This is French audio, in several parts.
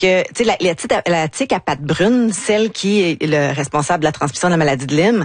que, tu sais, la tique à pattes brunes, celle qui est le responsable de la transmission de la maladie de Lyme,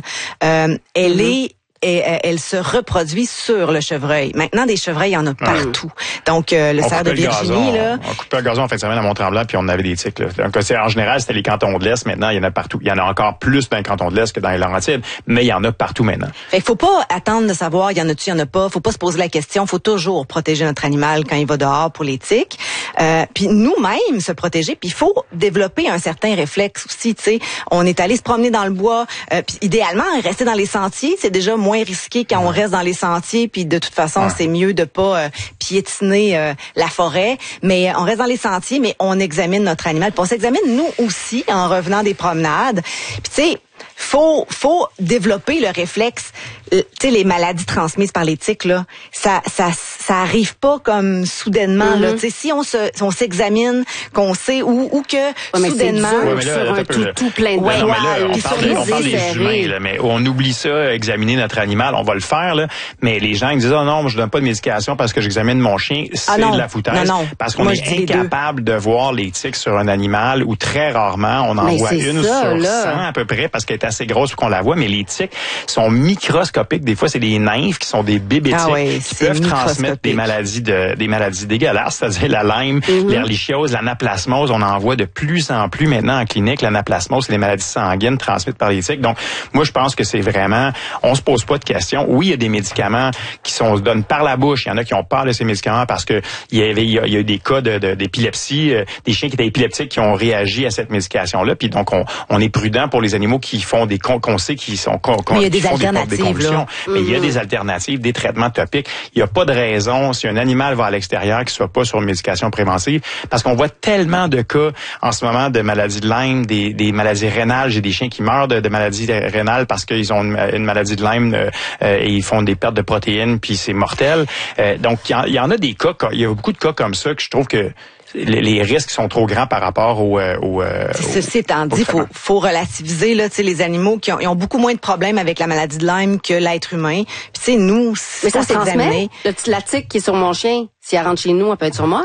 elle se reproduit sur le chevreuil. Maintenant, des chevreuils, il y en a partout. Donc, le cerf de Virginie, là. On coupait le gazon en fin de semaine à Mont-Tremblant, puis on avait des tiques, là. Donc, en général, c'était les cantons de l'Est. Maintenant, il y en a partout. Il y en a encore plus dans les cantons de l'Est que dans les Laurentides, mais il y en a partout maintenant. Fait qu'il faut pas attendre de savoir, il y en a-tu, il y en a pas. Faut pas se poser la question. Faut toujours protéger notre animal quand il va dehors pour les tiques. Puis nous-mêmes, se protéger. Puis il faut développer un certain réflexe aussi, tu sais. On est allé se promener dans le bois. Puis idéalement, rester dans les sentiers, c'est déjà moins risqué quand on reste dans les sentiers, puis de toute façon, c'est mieux de pas piétiner la forêt, mais on reste dans les sentiers, mais on examine notre animal. Puis on s'examine nous aussi en revenant des promenades. Puis tu sais, faut développer le réflexe. Tu sais, les maladies transmises par les tiques, là, ça arrive pas comme soudainement, là. Tu sais, si on s'examine, qu'on sait ou que soudainement sur un tout plein de poils, on parle des humains, là, mais on oublie ça, examiner notre animal, on va le faire, là. Mais les gens qui disent, non, je donne pas de médication parce que j'examine mon chien, c'est de la foutaise. Non. Parce qu'on est incapable de voir les tiques sur un animal, ou très rarement, on en voit une sur 100 à peu près, parce qu'elle est assez grosse pour qu'on la voie, mais les tiques sont microscopiques. Des fois, c'est des nymphes qui sont des bébés tiques qui peuvent transmettre des maladies dégueulasses, c'est-à-dire la Lyme, l'ehrlichiose, l'anaplasmose. On en voit de plus en plus maintenant en clinique. L'anaplasmose, c'est des maladies sanguines transmises par les tiques. Donc, moi, je pense que c'est vraiment, on se pose pas de questions. Oui, il y a des médicaments qui se donnent par la bouche. Il y en a qui ont peur de ces médicaments parce que il y a eu des cas d'épilepsie, des chiens qui étaient épileptiques qui ont réagi à cette médication-là. Puis donc, on est prudent pour les animaux qui font qu'on sait qu'ils sont mais il y a des alternatives. Mais il y a des alternatives, des traitements topiques. Il n'y a pas de raison, si un animal va à l'extérieur, qu'il soit pas sur une médication préventive, parce qu'on voit tellement de cas en ce moment de maladies de Lyme, des maladies rénales. J'ai des chiens qui meurent de maladies rénales parce qu'ils ont une maladie de Lyme et ils font des pertes de protéines, puis c'est mortel. Donc, il y en a des cas, il y a beaucoup de cas comme ça que je trouve que les risques sont trop grands par rapport Ceci étant dit, faut relativiser là, tu sais, les animaux qui ont beaucoup moins de problèmes avec la maladie de Lyme que l'être humain. Puis tu sais, nous, mais ça se transmet. La tique qui est sur mon chien, si elle rentre chez nous, elle peut être sur moi.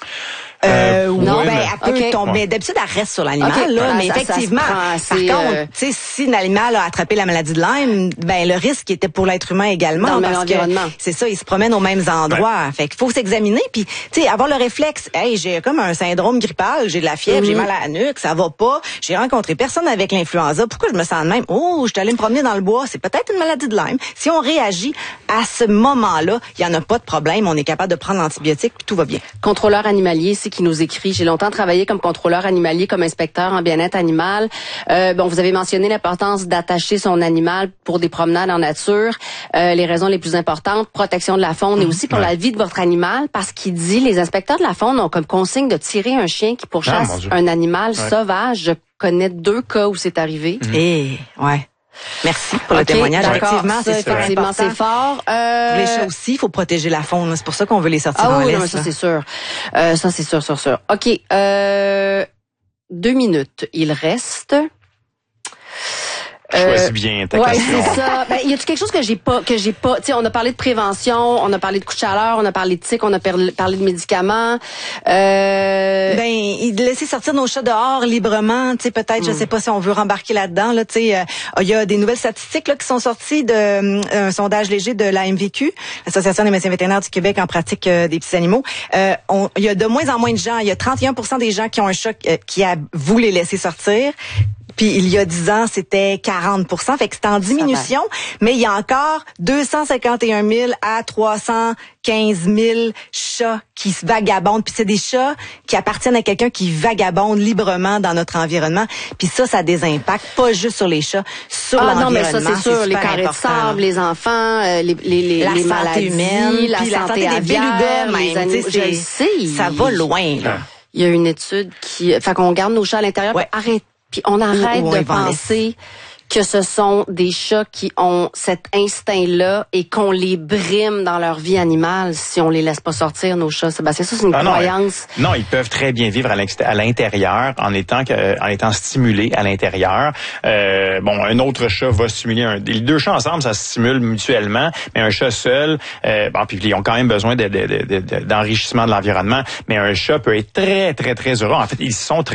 Non, elle peut tomber. D'habitude, elle reste sur l'animal, mais effectivement, par contre, tu sais, si l'animal a attrapé la maladie de Lyme, le risque était pour l'être humain également. Dans parce que c'est ça, ils se promènent aux mêmes endroits. Fait qu'il faut s'examiner, puis tu sais, avoir le réflexe. Hey, j'ai comme un syndrome grippal, j'ai de la fièvre, j'ai mal à la nuque, ça va pas. J'ai rencontré personne avec l'influenza. Pourquoi je me sens de même? Oh, je suis allée me promener dans le bois. C'est peut-être une maladie de Lyme. Si on réagit à ce moment-là, il y en a pas de problème. On est capable de prendre l'antibiotique, puis tout va bien. Contrôleur animalier, qui nous écrit. J'ai longtemps travaillé comme contrôleur animalier, comme inspecteur en bien-être animal. Vous avez mentionné l'importance d'attacher son animal pour des promenades en nature. Les raisons les plus importantes, protection de la faune et aussi pour la vie de votre animal, parce qu'il dit, les inspecteurs de la faune ont comme consigne de tirer un chien qui pourchasse un animal sauvage. Je connais 2 cas où c'est arrivé. Merci pour le témoignage. Effectivement, c'est fort. Pour les chats aussi, il faut protéger la faune. C'est pour ça qu'on veut les sortir en laisse. Ça, c'est sûr. Ça, c'est sûr. OK. 2 minutes. Il reste. Choisis bien ta question. C'est ça. Y a-t-il quelque chose que j'ai pas, tu sais, on a parlé de prévention, on a parlé de coups de chaleur, on a parlé de tiques, on a parlé de médicaments. Laisser sortir nos chats dehors librement, tu sais, peut-être, je sais pas si on veut rembarquer là-dedans, là, tu sais, il y a des nouvelles statistiques, là, qui sont sorties d'un sondage léger de l'AMVQ, l'Association des médecins vétérinaires du Québec en pratique des petits animaux. Il y a de moins en moins de gens, il y a 31% des gens qui ont un chat qui avoue les laisser sortir. Puis il y a 10 ans, c'était 40%. Fait que c'est en diminution, mais il y a encore 251 000 à 315 000 chats qui se vagabondent. Puis c'est des chats qui appartiennent à quelqu'un qui vagabonde librement dans notre environnement. Puis ça a des impacts, pas juste sur les chats, sur l'environnement. Non, mais ça, c'est sûr. Les carrés de sable, les enfants, les maladies humaines, la santé aviaire, les animaux. Je le sais. Ça va loin, là. Il y a une étude fait qu'on garde nos chats à l'intérieur. Arrête. Puis on arrête de penser que ce sont des chats qui ont cet instinct-là et qu'on les brime dans leur vie animale si on les laisse pas sortir, nos chats? Sébastien, ça, c'est une croyance. Non, ils peuvent très bien vivre à l'intérieur en étant stimulés à l'intérieur. Un autre chat va stimuler les deux chats ensemble, ça se stimule mutuellement, mais un chat seul, puis ils ont quand même besoin d'enrichissement de l'environnement, mais un chat peut être très, très, très heureux. En fait, ils sont très